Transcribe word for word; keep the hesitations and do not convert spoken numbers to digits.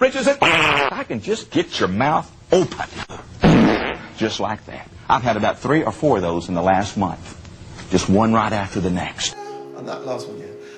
Richard said, I can just get your mouth open. Just like that. I've had about three or four of those in the last month. Just one right after the next. And that last one, yeah.